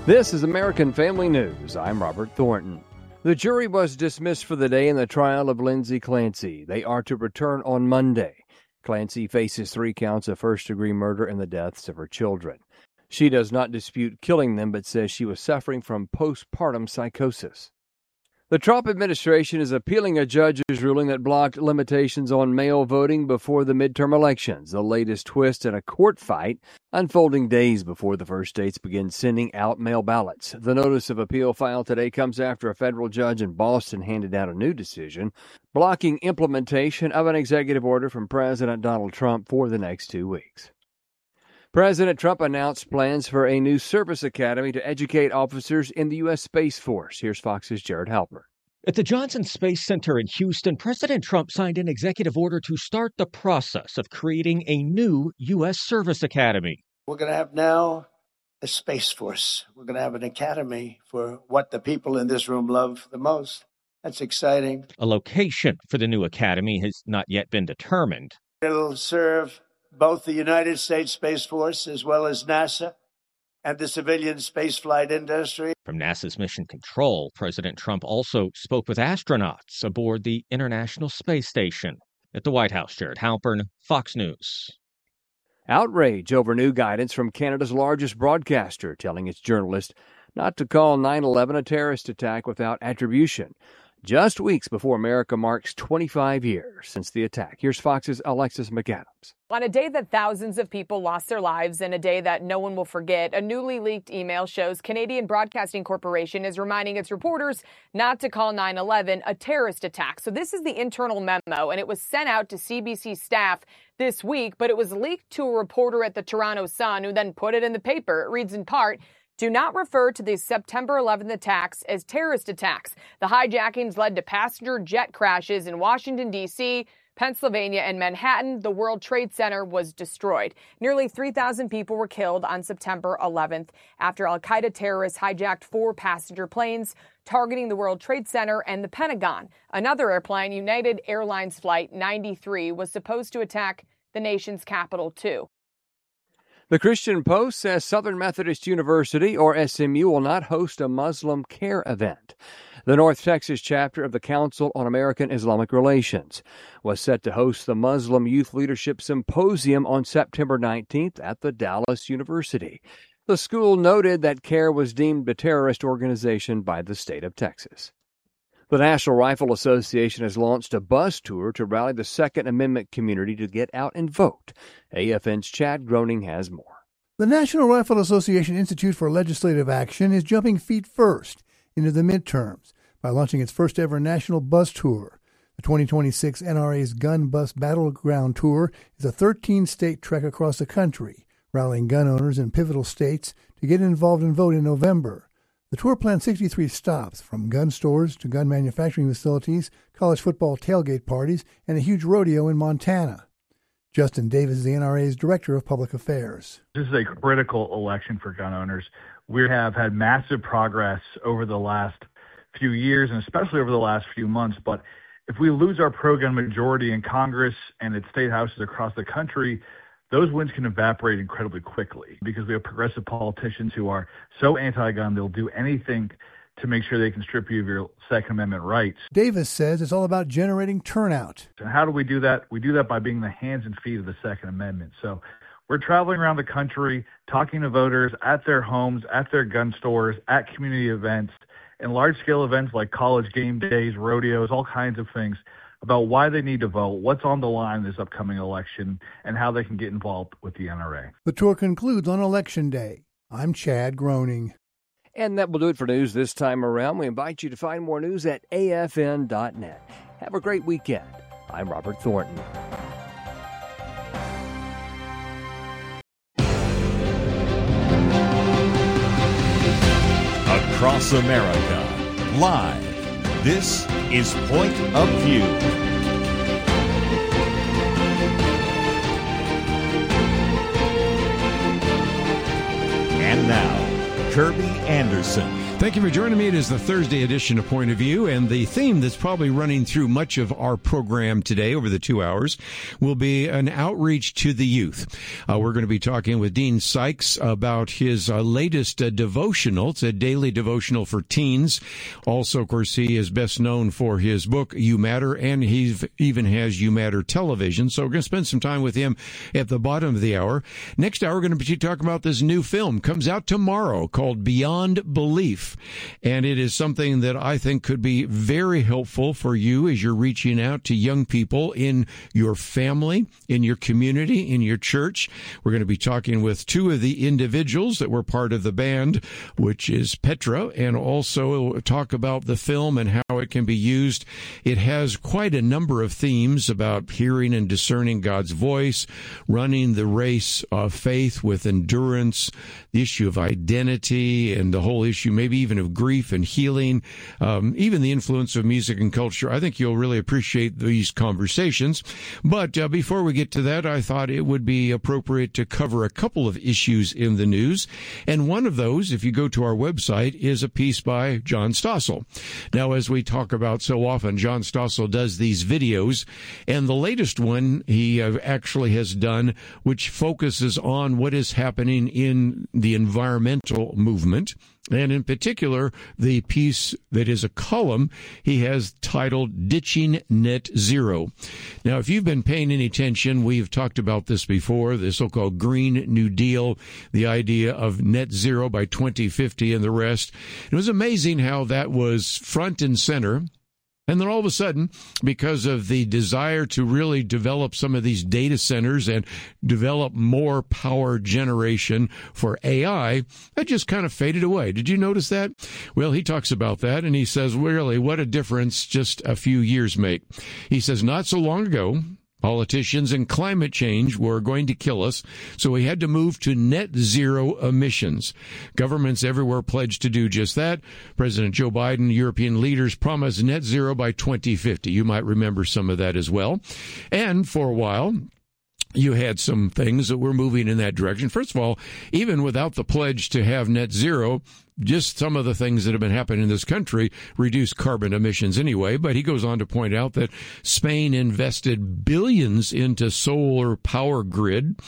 This is American Family News. I'm Robert Thornton. The jury was dismissed for the day in the trial of Lindsay Clancy. They are to return on Monday. Clancy faces 3 counts of first-degree murder in the deaths of her children. She does not dispute killing them, but says she was suffering from postpartum psychosis. The Trump administration is appealing a judge's ruling that blocked limitations on mail voting before the midterm elections, the latest twist in a court fight unfolding days before the first states begin sending out mail ballots. The notice of appeal filed today comes after a federal judge in Boston handed down a new decision blocking implementation of an executive order from President Donald Trump for the next 2 weeks. President Trump announced plans for a new service academy to educate officers in the U.S. Space Force. Here's Fox's Jared Halper. At the Johnson Space Center in Houston, President Trump signed an executive order to start the process of creating a new U.S. Service Academy. We're going to have now a Space Force. We're going to have an academy for what the people in this room love the most. That's exciting. A location for the new academy has not yet been determined. It'll serve both the United States Space Force as well as NASA and the civilian spaceflight industry. From NASA's Mission Control, President Trump also spoke with astronauts aboard the International Space Station. At the White House, Jared Halpern, Fox News. Outrage over new guidance from Canada's largest broadcaster, telling its journalists not to call 9/11 a terrorist attack without attribution. Just weeks before America marks 25 years since the attack. Here's Fox's Alexis McAdams. On a day that thousands of people lost their lives and a day that no one will forget, a newly leaked email shows Canadian Broadcasting Corporation is reminding its reporters not to call 9/11 a terrorist attack. So this is the internal memo, and it was sent out to CBC staff this week, but it was leaked to a reporter at the Toronto Sun who then put it in the paper. It reads in part, "Do not refer to the September 11th attacks as terrorist attacks. The hijackings led to passenger jet crashes in Washington, D.C., Pennsylvania, and Manhattan. The World Trade Center was destroyed. Nearly 3,000 people were killed on September 11th after al-Qaeda terrorists hijacked 4 passenger planes targeting the World Trade Center and the Pentagon. Another airplane, United Airlines Flight 93, was supposed to attack the nation's capital, too." The Christian Post says Southern Methodist University, or SMU, will not host a Muslim care event. The North Texas chapter of the Council on American Islamic Relations was set to host the Muslim Youth Leadership Symposium on September 19th at the Dallas University. The school noted that CARE was deemed a terrorist organization by the state of Texas. The National Rifle Association has launched a bus tour to rally the Second Amendment community to get out and vote. AFN's Chad Groening has more. The National Rifle Association Institute for Legislative Action is jumping feet first into the midterms by launching its first-ever national bus tour. The 2026 NRA's Gun Bus Battleground Tour is a 13-state trek across the country, rallying gun owners in pivotal states to get involved and vote in November. The tour plans 63 stops, from gun stores to gun manufacturing facilities, college football tailgate parties, and a huge rodeo in Montana. Justin Davis is the NRA's Director of Public Affairs. This is a critical election for gun owners. We have had massive progress over the last few years, and especially over the last few months. But if we lose our pro-gun majority in Congress and its state houses across the country, those wins can evaporate incredibly quickly because we have progressive politicians who are so anti-gun they'll do anything to make sure they can strip you of your Second Amendment rights. Davis says it's all about generating turnout. And how do we do that? We do that by being the hands and feet of the Second Amendment. So we're traveling around the country, talking to voters at their homes, at their gun stores, at community events, and large-scale events like college game days, rodeos, all kinds of things, about why they need to vote, what's on the line this upcoming election, and how they can get involved with the NRA. The tour concludes on Election Day. I'm Chad Groening. And that will do it for news this time around. We invite you to find more news at afn.net. Have a great weekend. I'm Robert Thornton. Across America, live. This is Point of View. And now, Kirby Anderson. Thank you for joining me. It is the Thursday edition of Point of View, and the theme that's probably running through much of our program today over the 2 hours will be an outreach to the youth. We're going to be talking with Dean Sykes about his latest devotional. It's a daily devotional for teens. Also, of course, he is best known for his book, You Matter, and he even has You Matter Television. So we're going to spend some time with him at the bottom of the hour. Next hour, we're going to be talking about this new film. Comes out tomorrow called Beyond Belief. And it is something that I think could be very helpful for you as you're reaching out to young people in your family, in your community, in your church. We're going to be talking with two of the individuals that were part of the band, which is Petra, and also talk about the film and how it can be used. It has quite a number of themes about hearing and discerning God's voice, running the race of faith with endurance, the issue of identity, and the whole issue maybe even of grief and healing, even the influence of music and culture. I think you'll really appreciate these conversations. But before we get to that, I thought it would be appropriate to cover a couple of issues in the news. And one of those, if you go to our website, is a piece by John Stossel. Now, as we talk about so often, John Stossel does these videos, and the latest one he actually has done, which focuses on what is happening in the environmental movement. And in particular, the piece that is a column he has titled Ditching Net Zero. Now, if you've been paying any attention, we've talked about this before, the so-called Green New Deal, the idea of net zero by 2050 and the rest. It was amazing how that was front and center. And then all of a sudden, because of the desire to really develop some of these data centers and develop more power generation for AI, that just kind of faded away. Did you notice that? Well, he talks about that, and he says, really, what a difference just a few years make. He says, not so long ago, politicians and climate change were going to kill us, so we had to move to net zero emissions. Governments everywhere pledged to do just that. President Joe Biden, European leaders promised net zero by 2050. You might remember some of that as well. And for a while, you had some things that were moving in that direction. First of all, even without the pledge to have net zero, just some of the things that have been happening in this country reduce carbon emissions anyway. But he goes on to point out that Spain invested billions into solar power grid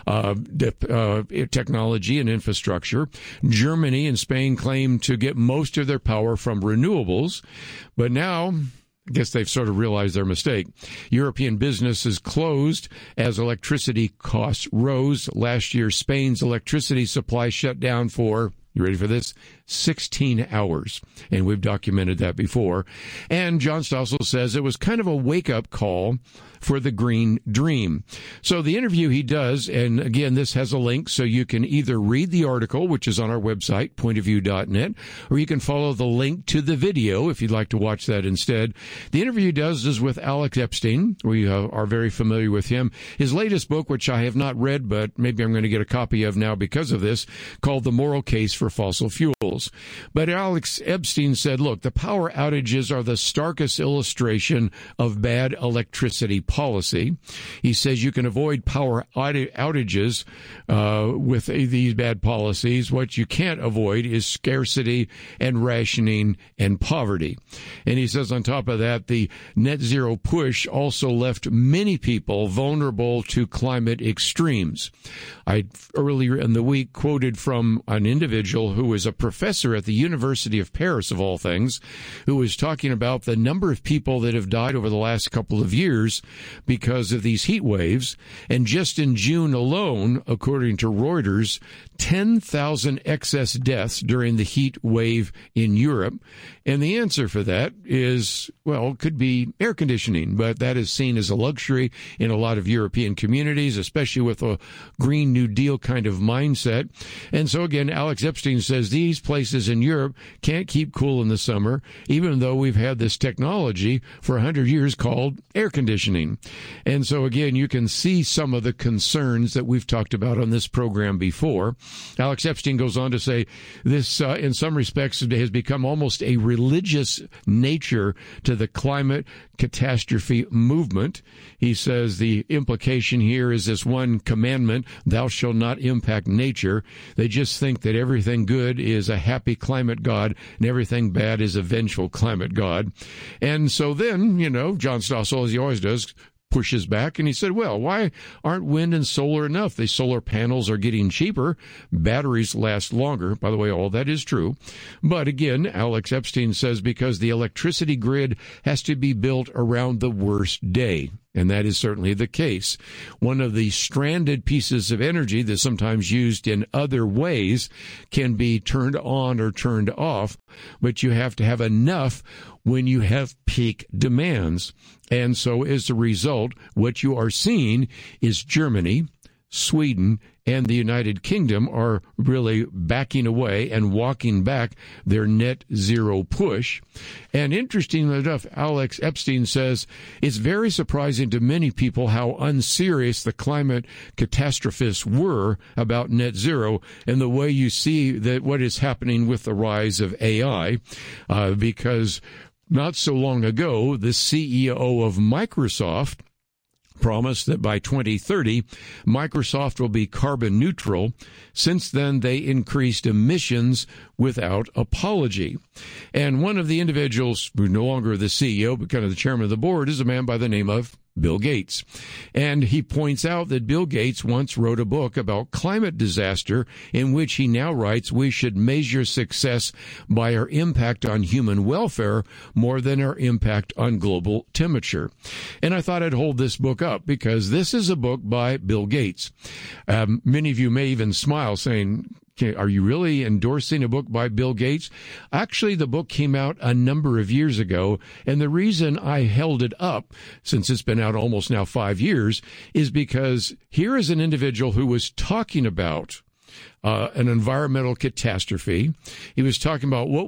technology and infrastructure. Germany and Spain claim to get most of their power from renewables. But now, I guess they've sort of realized their mistake. European businesses closed as electricity costs rose. Last year, Spain's electricity supply shut down for, you ready for this? 16 hours. And we've documented that before. And John Stossel says it was kind of a wake-up call for the green dream. So the interview he does, and again, this has a link, so you can either read the article, which is on our website, pointofview.net, or you can follow the link to the video if you'd like to watch that instead. The interview he does is with Alex Epstein. We are very familiar with him. His latest book, which I have not read, but maybe I'm going to get a copy of now because of this, called The Moral Case for Fossil Fuels. But Alex Epstein said, look, the power outages are the starkest illustration of bad electricity policy. He says you can avoid power outages with these bad policies. What you can't avoid is scarcity and rationing and poverty. And he says on top of that, the net zero push also left many people vulnerable to climate extremes. I earlier in the week quoted from an individual who is a professor at the University of Paris, of all things, who was talking about the number of people that have died over the last couple of years because of these heat waves. And just in June alone, according to Reuters, 10,000 excess deaths during the heat wave in Europe. And the answer for that is, well, it could be air conditioning, but that is seen as a luxury in a lot of European communities, especially with a Green New Deal kind of mindset. And so again, Alex Epstein says these places in Europe can't keep cool in the summer, even though we've had this technology for 100 years called air conditioning. And so again, you can see some of the concerns that we've talked about on this program before. Alex Epstein goes on to say this, in some respects, has become almost a religious nature to the climate catastrophe movement. He says the implication here is this one commandment, thou shalt not impact nature. They just think that everything good is a a happy climate god, and everything bad is a vengeful climate god. And so then, John Stossel, as he always does, pushes back, and he said, well, why aren't wind and solar enough? The solar panels are getting cheaper. Batteries last longer. By the way, all that is true. But again, Alex Epstein says because the electricity grid has to be built around the worst day. And that is certainly the case. One of the stranded pieces of energy that's sometimes used in other ways can be turned on or turned off, but you have to have enough when you have peak demands. And so as a result, what you are seeing is Germany, Sweden, and the United Kingdom are really backing away and walking back their net zero push. And interestingly enough, Alex Epstein says it's very surprising to many people how unserious the climate catastrophists were about net zero and the way you see that what is happening with the rise of AI, because not so long ago, the CEO of Microsoft promised that by 2030, Microsoft will be carbon neutral. Since then, they increased emissions without apology. And one of the individuals, who's no longer the CEO, but kind of the chairman of the board, is a man by the name of Bill Gates. And he points out that Bill Gates once wrote a book about climate disaster in which he now writes we should measure success by our impact on human welfare more than our impact on global temperature. And I thought I'd hold this book up because this is a book by Bill Gates. Many of you may even smile saying, are you really endorsing a book by Bill Gates? Actually, the book came out a number of years ago, and the reason I held it up, since it's been out almost now 5 years, is because here is an individual who was talking about an environmental catastrophe. He was talking about what